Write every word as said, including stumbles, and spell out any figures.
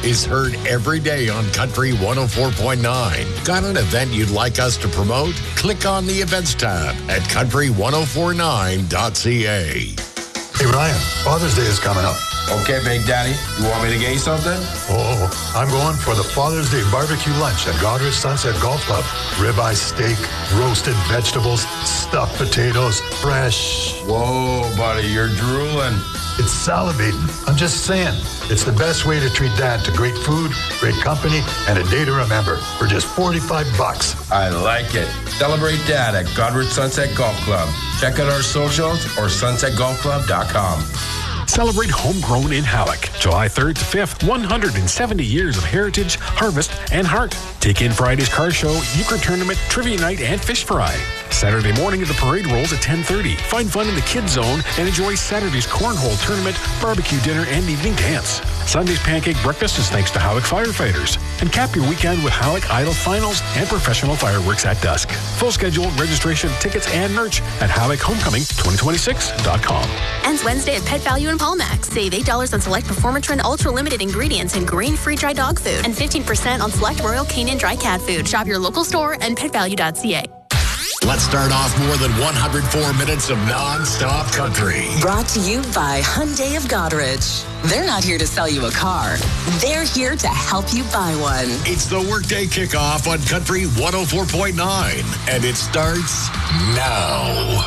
is heard every day on Country one oh four point nine. Got an event you'd like us to promote? Click on the events tab at country ten forty-nine dot c a. Hey, Ryan, Father's Day is coming up. Okay, Big Daddy. You want me to get you something? Oh, I'm going for the Father's Day barbecue lunch at Godrich Sunset Golf Club. Ribeye steak, roasted vegetables, stuffed potatoes, fresh. Whoa, buddy, you're drooling. It's salivating. I'm just saying, it's the best way to treat Dad to great food, great company, and a day to remember for just forty-five bucks. I like it. Celebrate Dad at Godrich Sunset Golf Club. Check out our socials or sunset golf club dot com. Celebrate homegrown in Halleck. July third to fifth, one hundred seventy years of heritage, harvest, and heart. Take in Friday's car show, euchre tournament, trivia night, and fish fry. Saturday morning at the parade rolls at ten thirty. Find fun in the kids zone and enjoy Saturday's cornhole tournament, barbecue dinner, and evening dance. Sunday's pancake breakfast is thanks to Halleck firefighters. And cap your weekend with Halleck Idol finals and professional fireworks at dusk. Full schedule, registration, tickets, and merch at halleck homecoming twenty twenty-six dot com. Ends Wednesday at Pet Value in Palmax. Save eight dollars on select Performatrin Ultra Limited ingredients and grain-free dry dog food. And fifteen percent on select Royal Canin dry cat food. Shop your local store and pet value dot c a. Let's start off more than one hundred four minutes of non-stop country. Brought to you by Hyundai of Godrich. They're not here to sell you a car. They're here to help you buy one. It's the Workday Kickoff on Country one oh four point nine, and it starts now.